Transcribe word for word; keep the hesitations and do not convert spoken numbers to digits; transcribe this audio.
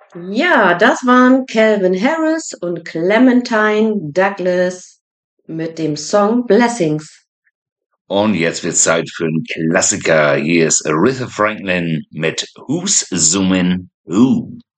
Ja, das waren Calvin Harris und Clementine Douglas mit dem Song Blessings. Und jetzt wird's Zeit für einen Klassiker. Hier ist Aretha Franklin mit Who's Zoomin' Who?